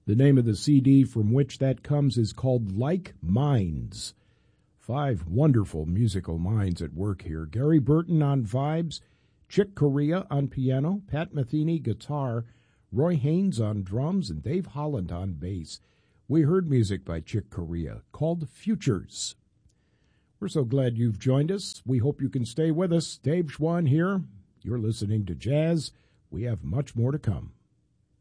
The name of the CD from which that comes is called Like Minds. 5 wonderful musical minds at work here. Gary Burton on vibes, Chick Corea on piano, Pat Metheny guitar, Roy Haynes on drums, and Dave Holland on bass. We heard music by Chick Corea called Futures. We're so glad you've joined us. We hope you can stay with us. Dave Schwann here. You're listening to Jazz. We have much more to come.